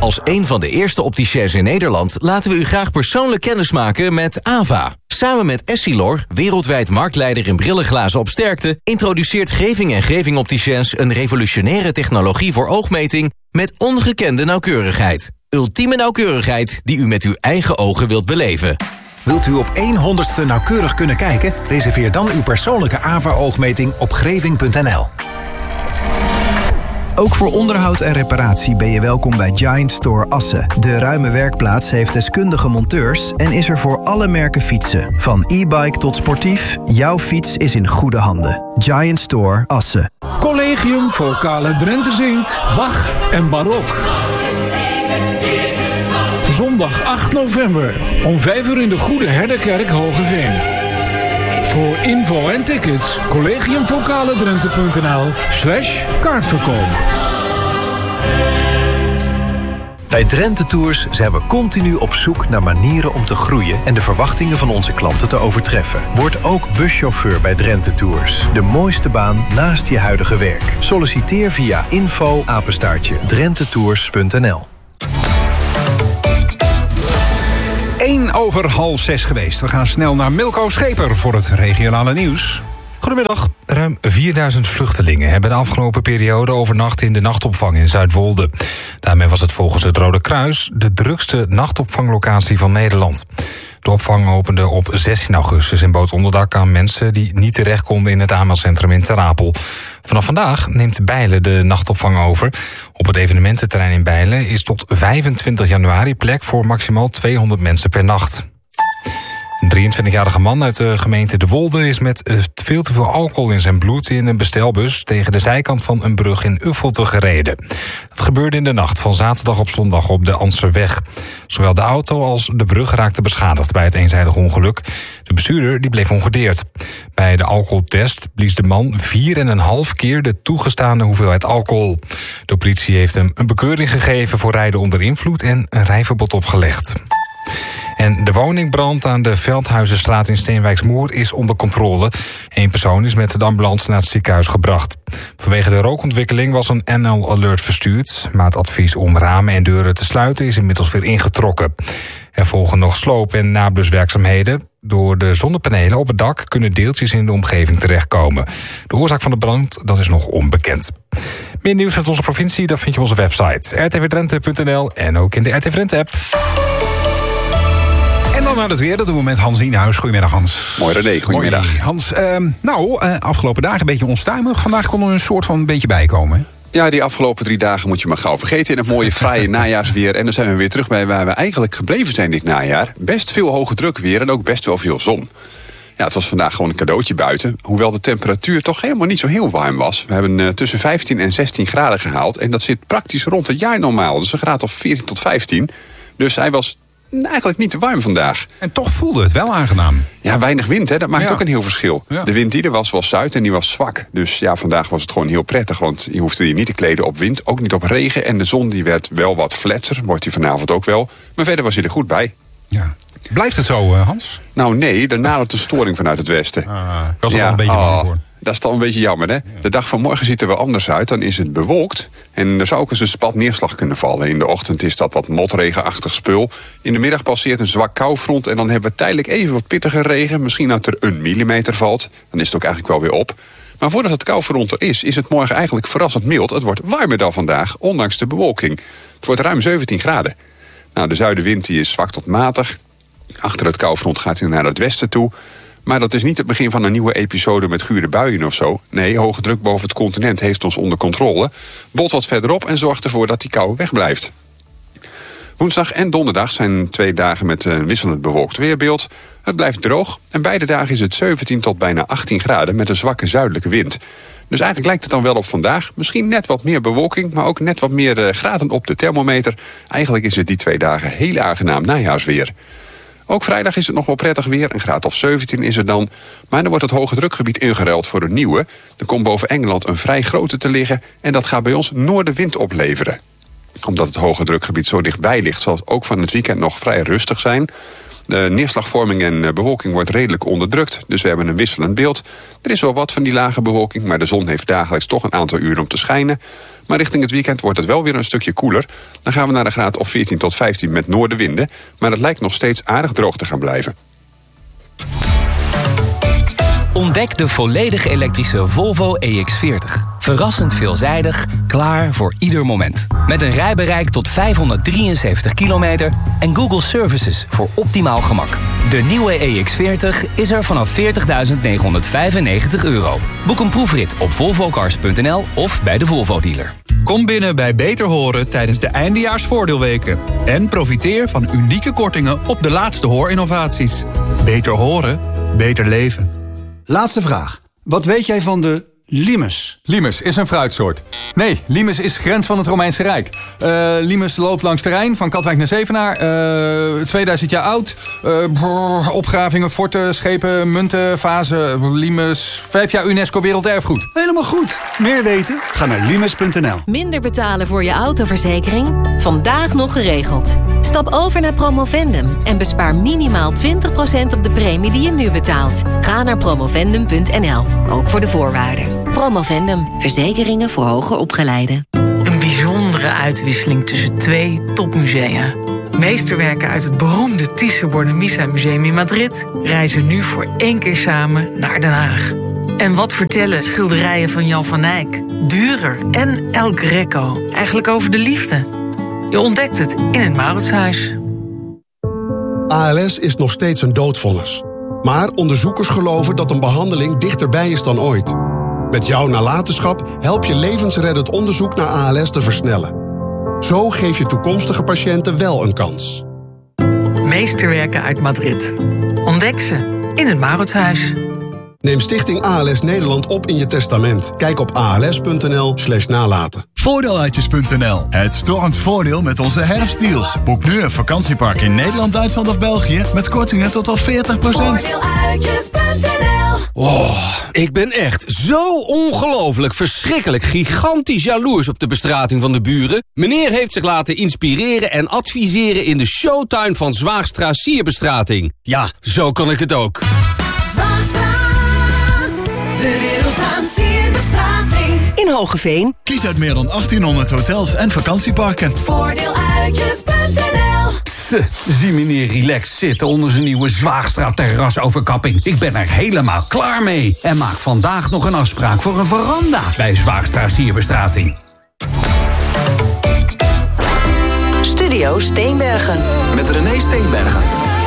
Als een van de eerste opticiens in Nederland laten we u graag persoonlijk kennismaken met AVA. Samen met Essilor, wereldwijd marktleider in brillenglazen op sterkte, introduceert Geving en Geving Opticiens een revolutionaire technologie voor oogmeting met ongekende nauwkeurigheid. Ultieme nauwkeurigheid die u met uw eigen ogen wilt beleven. Wilt u op 1/100ste nauwkeurig kunnen kijken? Reserveer dan uw persoonlijke AVA-oogmeting op greving.nl. Ook voor onderhoud en reparatie ben je welkom bij Giant Store Assen. De ruime werkplaats heeft deskundige monteurs en is er voor alle merken fietsen. Van e-bike tot sportief, jouw fiets is in goede handen. Giant Store Assen. Collegium Vocale Drenthe zingt Bach en Barok. Zondag 8 november om 5:00 in de Goede Herderkerk Hogeveen. Voor info en tickets collegiumvocaledrenthe.nl/kaartverkoop. Bij Drenthe Tours zijn we continu op zoek naar manieren om te groeien en de verwachtingen van onze klanten te overtreffen. Word ook buschauffeur bij Drenthe Tours. De mooiste baan naast je huidige werk. Solliciteer via info@drentetours.nl. 5:01 geweest. We gaan snel naar Milko Scheper voor het regionale nieuws. Goedemiddag. Ruim 4000 vluchtelingen hebben de afgelopen periode overnacht in de nachtopvang in Zuidwolde. Daarmee was het volgens het Rode Kruis de drukste nachtopvanglocatie van Nederland. De opvang opende op 16 augustus en bood onderdak aan mensen die niet terecht konden in het aanmeldcentrum in Ter Apel. Vanaf vandaag neemt Bijlen de nachtopvang over. Op het evenemententerrein in Bijlen is tot 25 januari plek voor maximaal 200 mensen per nacht. Een 23-jarige man uit de gemeente De Wolde is met veel te veel alcohol in zijn bloed in een bestelbus tegen de zijkant van een brug in Uffelte gereden. Dat gebeurde in de nacht van zaterdag op zondag op de Anserweg. Zowel de auto als de brug raakten beschadigd bij het eenzijdig ongeluk. De bestuurder die bleef ongedeerd. Bij de alcoholtest blies de man 4,5 keer de toegestane hoeveelheid alcohol. De politie heeft hem een bekeuring gegeven voor rijden onder invloed en een rijverbod opgelegd. En de woningbrand aan de Veldhuizenstraat in Steenwijksmoer is onder controle. 1 persoon is met de ambulance naar het ziekenhuis gebracht. Vanwege de rookontwikkeling was een NL-alert verstuurd, maar het advies om ramen en deuren te sluiten is inmiddels weer ingetrokken. Er volgen nog sloop- en nabluswerkzaamheden. Door de zonnepanelen op het dak kunnen deeltjes in de omgeving terechtkomen. De oorzaak van de brand, dat is nog onbekend. Meer nieuws uit onze provincie, dat vind je op onze website rtvdrenthe.nl en ook in de RTV Drenthe-app. En dan naar het weer, dat doen we met Hans Nienhuis. Goedemiddag, Hans. Mooi René, goedemiddag. Hoi, Hans, afgelopen dagen een beetje onstuimig. Vandaag kon er een soort van een beetje bijkomen. Ja, die afgelopen 3 dagen moet je maar gauw vergeten in het mooie, fraaie najaarsweer. En dan zijn we weer terug bij waar we eigenlijk gebleven zijn dit najaar. Best veel hoge druk weer en ook best wel veel zon. Ja, het was vandaag gewoon een cadeautje buiten. Hoewel de temperatuur toch helemaal niet zo heel warm was. We hebben tussen 15 en 16 graden gehaald. En dat zit praktisch rond het jaar normaal. Dus een graad of 14 tot 15. Dus hij was eigenlijk niet te warm vandaag. En toch voelde het wel aangenaam. Ja, weinig wind, hè? Dat maakt ook een heel verschil. Ja. De wind die er was zuid en die was zwak. Dus ja, vandaag was het gewoon heel prettig. Want je hoefde je niet te kleden op wind, ook niet op regen. En de zon die werd wel wat fletser, wordt die vanavond ook wel. Maar verder was hij er goed bij. Ja. Blijft het zo, Hans? Nou nee, er nadert een storing vanuit het westen. Ik was er wel een beetje bang voor. Dat is toch een beetje jammer, hè? Ja. De dag van morgen ziet er wel anders uit. Dan is het bewolkt. En er zou ook eens een spat neerslag kunnen vallen. In de ochtend is dat wat motregenachtig spul. In de middag passeert een zwak koufront. En dan hebben we tijdelijk even wat pittige regen. Misschien dat er 1 millimeter valt. Dan is het ook eigenlijk wel weer op. Maar voordat het koufront er is het morgen eigenlijk verrassend mild. Het wordt warmer dan vandaag, ondanks de bewolking. Het wordt ruim 17 graden. Nou, de zuidenwind die is zwak tot matig. Achter het koufront gaat hij naar het westen toe. Maar dat is niet het begin van een nieuwe episode met gure buien of zo. Nee, hoge druk boven het continent heeft ons onder controle. Bolt wat verderop en zorgt ervoor dat die kou wegblijft. Woensdag en donderdag zijn 2 dagen met een wisselend bewolkt weerbeeld. Het blijft droog en beide dagen is het 17 tot bijna 18 graden met een zwakke zuidelijke wind. Dus eigenlijk lijkt het dan wel op vandaag. Misschien net wat meer bewolking, maar ook net wat meer graden op de thermometer. Eigenlijk is het die 2 dagen heel aangenaam najaarsweer. Ook vrijdag is het nog wel prettig weer, een graad of 17 is het dan. Maar dan wordt het hoge drukgebied ingeruild voor een nieuwe. Er komt boven Engeland een vrij grote te liggen en dat gaat bij ons noordenwind opleveren. Omdat het hoge drukgebied zo dichtbij ligt, zal het ook van het weekend nog vrij rustig zijn. De neerslagvorming en bewolking wordt redelijk onderdrukt. Dus we hebben een wisselend beeld. Er is wel wat van die lage bewolking, maar de zon heeft dagelijks toch een aantal uren om te schijnen. Maar richting het weekend wordt het wel weer een stukje koeler. Dan gaan we naar een graad of 14 tot 15 met noordenwinden. Maar het lijkt nog steeds aardig droog te gaan blijven. Ontdek de volledig elektrische Volvo EX40. Verrassend veelzijdig, klaar voor ieder moment. Met een rijbereik tot 573 kilometer en Google Services voor optimaal gemak. De nieuwe EX40 is er vanaf €40.995. Boek een proefrit op volvocars.nl of bij de Volvo-dealer. Kom binnen bij Beter Horen tijdens de eindejaarsvoordeelweken. En profiteer van unieke kortingen op de laatste hoorinnovaties. Beter horen, beter leven. Laatste vraag. Wat weet jij van de limes? Limes is een fruitsoort. Nee, limes is grens van het Romeinse Rijk. Limes loopt langs de Rijn, van Katwijk naar Zevenaar. 2000 jaar oud. Opgravingen, forten, schepen, munten, vazen. Limes, 5 jaar UNESCO Werelderfgoed. Helemaal goed. Meer weten? Ga naar limes.nl. Minder betalen voor je autoverzekering? Vandaag nog geregeld. Stap over naar Promovendum en bespaar minimaal 20% op de premie die je nu betaalt. Ga naar promovendum.nl, ook voor de voorwaarden. Promovendum, verzekeringen voor hoger opgeleiden. Een bijzondere uitwisseling tussen 2 topmusea. Meesterwerken uit het beroemde Thyssen-Bornemisza Museum in Madrid reizen nu voor 1 keer samen naar Den Haag. En wat vertellen schilderijen van Jan van Eyck, Dürer en El Greco eigenlijk over de liefde? Je ontdekt het in het Mauritshuis. ALS is nog steeds een doodvonnis. Maar onderzoekers geloven dat een behandeling dichterbij is dan ooit. Met jouw nalatenschap help je levensreddend onderzoek naar ALS te versnellen. Zo geef je toekomstige patiënten wel een kans. Meesterwerken uit Madrid. Ontdek ze in het Mauritshuis. Neem Stichting ALS Nederland op in je testament. Kijk op als.nl/nalaten. Voordeeluitjes.nl. Het stormt voordeel met onze herfstdeals. Boek nu een vakantiepark in Nederland, Duitsland of België met kortingen tot al 40%. Voordeeluitjes.nl. Oh, ik ben echt zo ongelooflijk, verschrikkelijk, gigantisch jaloers op de bestrating van de buren. Meneer heeft zich laten inspireren en adviseren in de showtuin van Zwaagstra Sierbestrating. Ja, zo kan ik het ook. Zwaagstra, de wereld aan sierbestrating. In Hoogeveen. Kies uit meer dan 1800 hotels en vakantieparken. Voordeeluitjes.nl. Zie meneer relaxed zitten onder zijn nieuwe Zwaagstra terrasoverkapping. Ik ben er helemaal klaar mee. En maak vandaag nog een afspraak voor een veranda bij Zwaagstra Sierbestrating. Studio Steenbergen. Met René Steenbergen.